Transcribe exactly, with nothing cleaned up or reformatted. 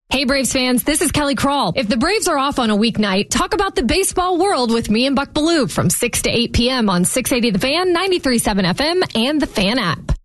Hey, Braves fans, this is Kelly Crawl. If the Braves are off on a weeknight, talk about the baseball world with me and Buck Ballou from six to eight p.m. on six eighty The Fan, ninety-three point seven F M, and the Fan app.